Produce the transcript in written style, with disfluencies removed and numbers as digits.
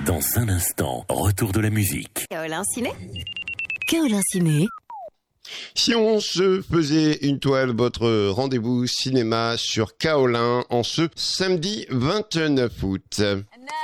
Dans un instant, retour de la musique. Kaolin Ciné. Kaolin Ciné. Si on se faisait une toile, votre rendez-vous cinéma sur Kaolin en ce samedi 29 août.